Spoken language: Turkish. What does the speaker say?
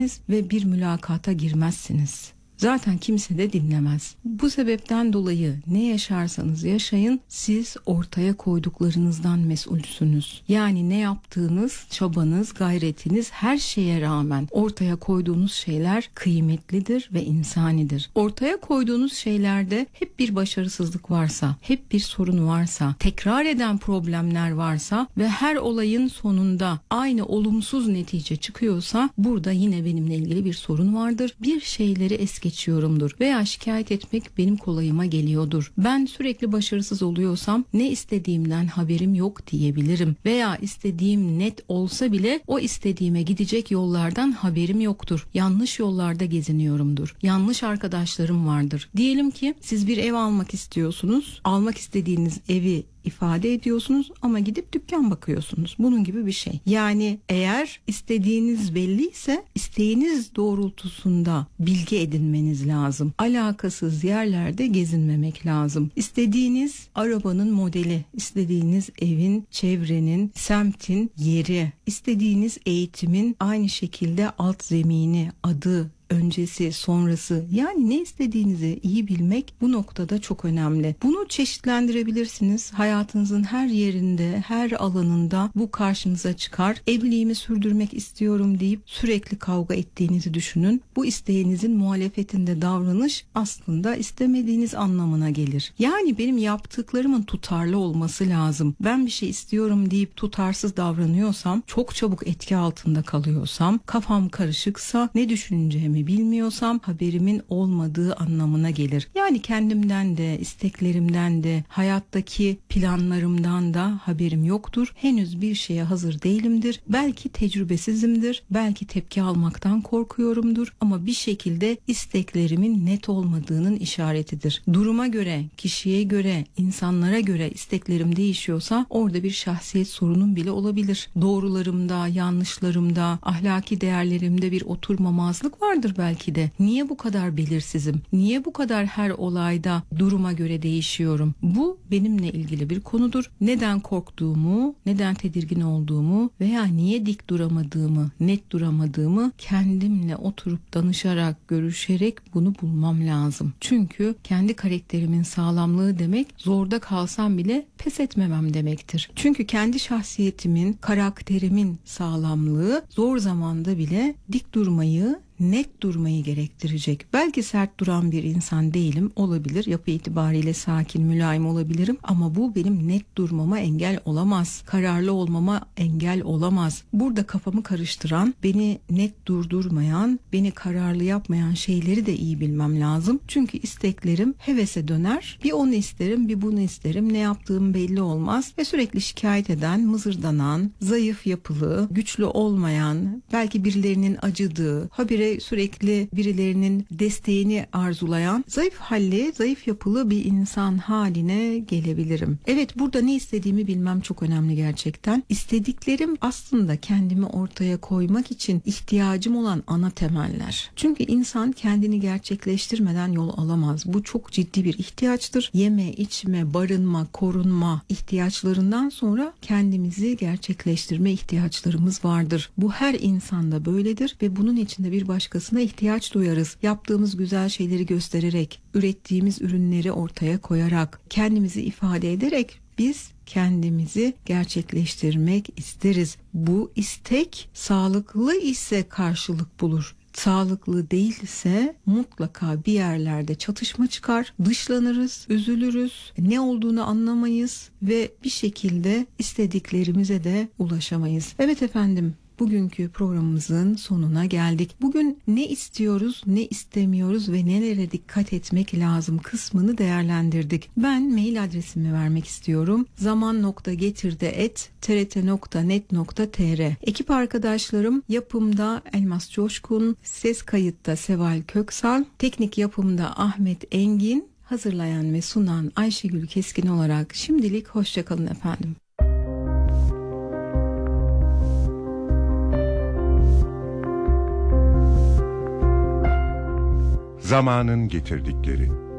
ve bir mülakata girmezsiniz. Zaten kimse de dinlemez. Bu sebepten dolayı ne yaşarsanız yaşayın, siz ortaya koyduklarınızdan mesulsünüz. Yani ne yaptığınız, çabanız, gayretiniz, her şeye rağmen ortaya koyduğunuz şeyler kıymetlidir ve insanidir. Ortaya koyduğunuz şeylerde hep bir başarısızlık varsa, hep bir sorun varsa, tekrar eden problemler varsa ve her olayın sonunda aynı olumsuz netice çıkıyorsa, burada yine benimle ilgili bir sorun vardır. Bir şeyleri es geçiyorumdur veya şikayet etmek benim kolayıma geliyordur. Ben sürekli başarısız oluyorsam ne istediğimden haberim yok diyebilirim veya istediğim net olsa bile o istediğime gidecek yollardan haberim yoktur. Yanlış yollarda geziniyorumdur. Yanlış arkadaşlarım vardır. Diyelim ki siz bir ev almak istiyorsunuz. Almak istediğiniz evi ifade ediyorsunuz ama gidip dükkan bakıyorsunuz. Bunun gibi bir şey. Yani eğer istediğiniz belliyse isteğiniz doğrultusunda bilgi edinmeniz lazım. Alakasız yerlerde gezinmemek lazım. İstediğiniz arabanın modeli, istediğiniz evin, çevrenin, semtin yeri, istediğiniz eğitimin aynı şekilde alt zemini, adı, öncesi, sonrası, yani ne istediğinizi iyi bilmek bu noktada çok önemli. Bunu çeşitlendirebilirsiniz. Hayatınızın her yerinde, her alanında bu karşınıza çıkar. Evliliğimi sürdürmek istiyorum deyip sürekli kavga ettiğinizi düşünün. Bu isteğinizin muhalefetinde davranış aslında istemediğiniz anlamına gelir. Yani benim yaptıklarımın tutarlı olması lazım. Ben bir şey istiyorum deyip tutarsız davranıyorsam, çok çabuk etki altında kalıyorsam, kafam karışıksa, ne düşüneceğimi bilmiyorsam haberimin olmadığı anlamına gelir. Yani kendimden de, isteklerimden de, hayattaki planlarımdan da haberim yoktur. Henüz bir şeye hazır değilimdir. Belki tecrübesizimdir. Belki tepki almaktan korkuyorumdur. Ama bir şekilde isteklerimin net olmadığının işaretidir. Duruma göre, kişiye göre, insanlara göre isteklerim değişiyorsa orada bir şahsiyet sorunum bile olabilir. Doğrularımda, yanlışlarımda, ahlaki değerlerimde bir oturmamazlık vardır belki de. Niye bu kadar belirsizim? Niye bu kadar her olayda duruma göre değişiyorum? Bu benimle ilgili bir konudur. Neden korktuğumu, neden tedirgin olduğumu veya niye dik duramadığımı, net duramadığımı kendimle oturup danışarak, görüşerek bunu bulmam lazım. Çünkü kendi karakterimin sağlamlığı demek, zorda kalsam bile pes etmemem demektir. Çünkü kendi şahsiyetimin, karakterimin sağlamlığı zor zamanda bile dik durmayı, net durmayı gerektirecek. Belki sert duran bir insan değilim, olabilir. Yapı itibariyle sakin, mülayim olabilirim ama bu benim net durmama engel olamaz. Kararlı olmama engel olamaz. Burada kafamı karıştıran, beni net durdurmayan, beni kararlı yapmayan şeyleri de iyi bilmem lazım. Çünkü isteklerim hevese döner. Bir onu isterim, bir bunu isterim. Ne yaptığım belli olmaz ve sürekli şikayet eden, mızırdanan, zayıf yapılı, güçlü olmayan, belki birilerinin acıdığı, habire sürekli birilerinin desteğini arzulayan, zayıf halli, zayıf yapılı bir insan haline gelebilirim. Evet, burada ne istediğimi bilmem çok önemli gerçekten. İstediklerim aslında kendimi ortaya koymak için ihtiyacım olan ana temeller. Çünkü insan kendini gerçekleştirmeden yol alamaz. Bu çok ciddi bir ihtiyaçtır. Yeme, içme, barınma, korunma ihtiyaçlarından sonra kendimizi gerçekleştirme ihtiyaçlarımız vardır. Bu her insanda böyledir ve bunun içinde bir başkasına ihtiyaç duyarız. Yaptığımız güzel şeyleri göstererek, ürettiğimiz ürünleri ortaya koyarak, kendimizi ifade ederek biz kendimizi gerçekleştirmek isteriz. Bu istek sağlıklı ise karşılık bulur. Sağlıklı değilse mutlaka bir yerlerde çatışma çıkar, dışlanırız, üzülürüz, ne olduğunu anlamayız ve bir şekilde istediklerimize de ulaşamayız. Evet efendim, bugünkü programımızın sonuna geldik. Bugün ne istiyoruz, ne istemiyoruz ve nelere dikkat etmek lazım kısmını değerlendirdik. Ben mail adresimi vermek istiyorum. zaman.getirde@trt.net.tr. Ekip arkadaşlarım yapımda Elmas Coşkun, ses kayıtta Seval Köksal, teknik yapımda Ahmet Engin, hazırlayan ve sunan Ayşegül Keskin olarak şimdilik hoşçakalın efendim. Zamanın getirdikleri.